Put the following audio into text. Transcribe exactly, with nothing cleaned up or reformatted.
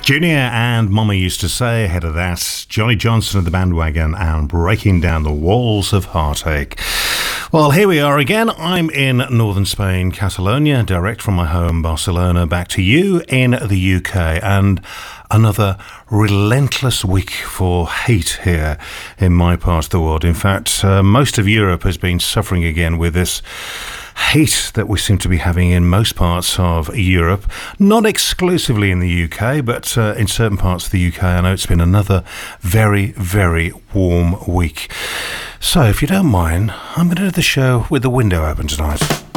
Junior and Mama Used to Say. Ahead of that, Johnny Johnson of the Bandwagon and Breaking Down the Walls of Heartache. Well, here we are again. I'm in northern Spain, Catalonia, direct from my home, Barcelona, back to you in the U K. And another relentless week for hate here in my part of the world. In fact, uh, most of Europe has been suffering again with this hate that we seem to be having in most parts of Europe, not exclusively in the U K, but uh, in certain parts of the U K. I know it's been another very, very warm week. So if you don't mind, I'm going to do the show with the window open tonight.